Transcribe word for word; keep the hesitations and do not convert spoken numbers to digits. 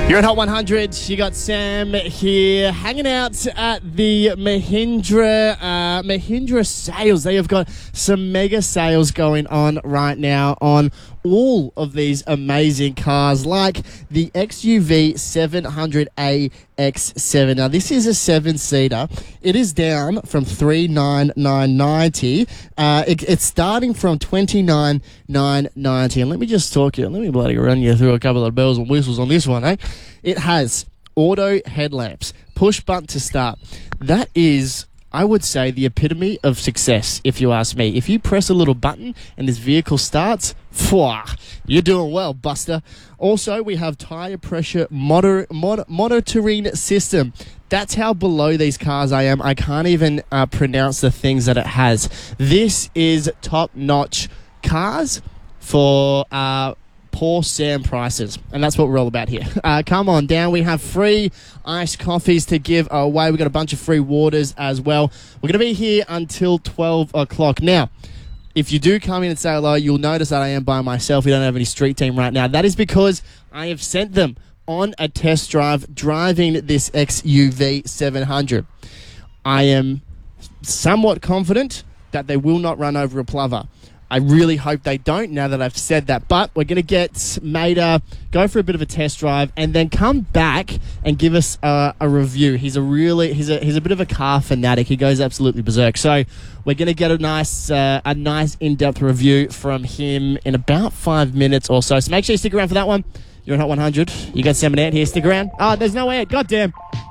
You're at Hot one hundred. You got Sam here hanging out at the Mahindra uh, Mahindra sales. They have got some mega sales going on right now on all of these amazing cars, like the X U V seven hundred A X seven. Now, this is a seven-seater. It is down from three nine nine ninety. Uh, it, it's starting from twenty-nine nine ninety. And let me just talk you. Let me bloody run you through a couple of bells and whistles on this one, eh? It has auto headlamps, push button to start. That is, I would say, the epitome of success, if you ask me. If you press a little button and this vehicle starts, pwah, you're doing well, Buster. Also, we have tyre pressure moder- mod- monitoring system. That's how below these cars I am. I can't even uh, pronounce the things that it has. This is top-notch cars for uh, poor Sam prices, and that's what we're all about here. Uh, come on down. We have free iced coffees to give away. We've got a bunch of free waters as well. We're going to be here until twelve o'clock. Now, if you do come in and say hello, you'll notice that I am by myself. We don't have any street team right now. That is because I have sent them on a test drive driving this X U V seven hundred. I am somewhat confident that they will not run over a plover. I really hope they don't now that I've said that. But we're going to get Mater, go for a bit of a test drive, and then come back and give us a, a review. He's a really, he's a he's a bit of a car fanatic. He goes absolutely berserk. So we're going to get a nice uh, a nice in-depth review from him in about five minutes or so. So make sure you stick around for that one. You're at Hot one hundred. You got Sam and Ant here. Stick around. Oh, there's no ad. God damn.